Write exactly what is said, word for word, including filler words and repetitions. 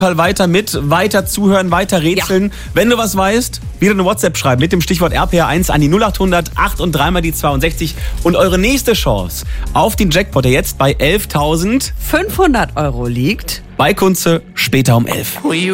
weiter mit, weiter zuhören, weiter rätseln. Ja. Wenn du was weißt, wieder eine WhatsApp schreiben mit dem Stichwort R P R eins an die null acht hundert acht und dreimal die zweiundsechzig. Und eure nächste Chance auf den Jackpot, der jetzt bei elftausendfünfhundert fünfhundert Euro liegt, bei Kunze später um elf.